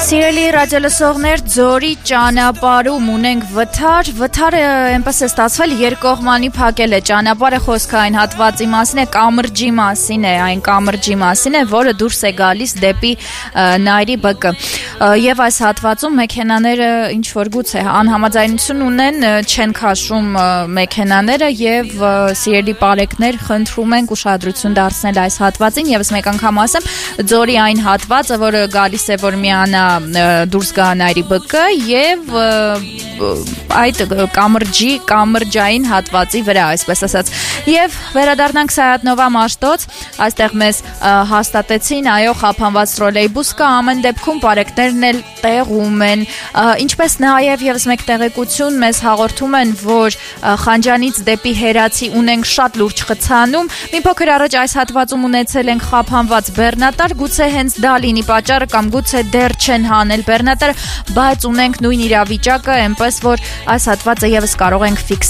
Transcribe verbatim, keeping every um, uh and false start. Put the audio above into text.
Սիրելի ռադիոլսողներ, Ձորի ճանապարհում ունենք վթար, վթարը այնպես է ստացվել երկկողմանի փակել է ճանապարհը, խոսքը այն հատվածի մասին է, կամրջի մասին է, այն կամրջի մասին է, որը դուրս է գալիս դեպի Նայիրի Բ Կ. Եվ այս հատվածում մեքենաները ինչ որ գուցե անհամաձայնություն ունեն, չեն քաշում մեքենաները եւ սիրելի բարեկներ, խնդրում ենք ուշադրություն դարձնել այս հատվածին, եւս մեկ անգամ ասեմ, Ձորի այն հատվածը, որը գալիս է որ միանա դուրս գա Նայիրի Բ Կ եւ այդ կամրջի կամրջային հատվածի վրա, այսպես ասած։ Եվ վերադառնանք Սայաթ-Նովա Մաշտոց, այստեղ մեզ հաստատեցին, այո, խափանված տրոլեյբուս կա, ամեն դեպքում բարեկներն էլ տեղում են, ինչպես նաեւ եւս մեկ տեղեկություն մեզ հաղորդում են, որ Խանջանից դեպի Հերացի ունենք շատ լուրջ խցանում, մի փոքր առաջ այս հատվածում ունեցել ենք խափանված բեռնատար, գուցե հենց դա լինի պատճառը կամ գուցե դեռ չեն հանել բեռնատարը, բայց ունենք նույն իրավիճակը, այնպես որ այս հատվածը եւս կարող ենք ֆիքս